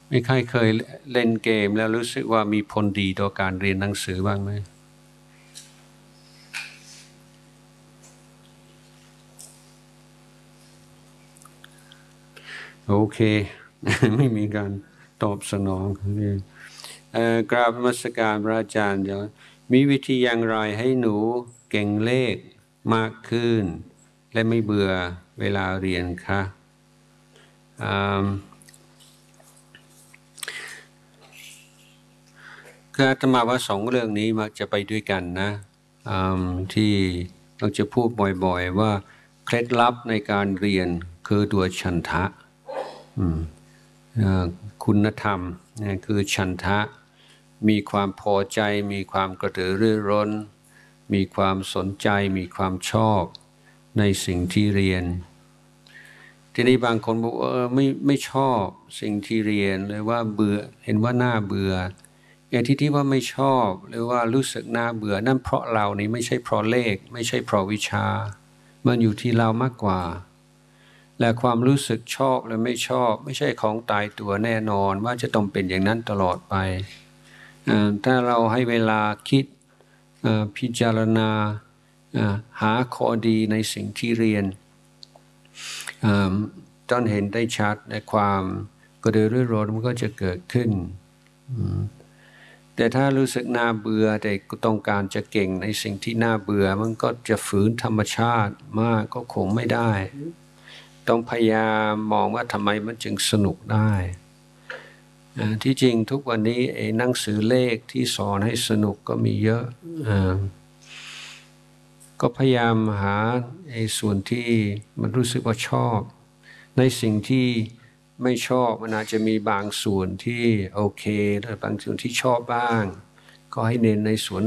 มีใครเคยเล่นเกมแล้วรู้สึกว่ามีผลดีต่อการเรียนหนังสือบ้างไหมโอเค ไม่มีการตอบสนองกราบนมัสการพระอาจารย์มีวิธีอย่างไรให้หนูเก่งเลขมากขึ้นและไม่เบื่อเวลาเรียนคะคืออาตมาว่าสองเรื่องนี้มักจะไปด้วยกันนะที่ต้องจะพูดบ่อยๆว่าเคล็ดลับในการเรียนคือตัวฉันทะคุณธรรมคือฉันทะมีความพอใจมีความกระตือรือร้นมีความสนใจมีความชอบในสิ่งที่เรียนทีนี้บางคนบอกไม่ชอบสิ่งที่เรียนเลยว่าเบื่อเห็นว่าน่าเบื่อที่ว่าไม่ชอบหรือว่ารู้สึกน่าเบื่อนั่นเพราะเรานี่ไม่ใช่เพราะเลขไม่ใช่เพราะวิชามันอยู่ที่เรามากกว่าและความรู้สึกชอบและไม่ชอบไม่ใช่ของตายตัวแน่นอนว่าจะต้องเป็นอย่างนั้นตลอดไปถ้าเราให้เวลาคิดพิจารณาหาข้อดีในสิ่งที่เรียนจนเห็นได้ชัดในความกระตือรือร้นมันก็จะเกิดขึ้นแต่ถ้ารู้สึกน่าเบื่อแต่ต้องการจะเก่งในสิ่งที่น่าเบื่อมันก็จะฝืนธรรมชาติมากก็คงไม่ได้ต้องพยายามมองว่าทำไมมันจึงสนุกได้ที่จริงทุกวันนี้หนังสือเลขที่สอนให้สนุกก็มีเยอะก็พยายามหาส่วนที่มันรู้สึกว่าชอบในสิ่งที่ไม่ชอบมันอาจจะมีบางส่วนที่โอเคแต่บางส่วนที่ชอบบ้างก็ให้เน้นในส่วน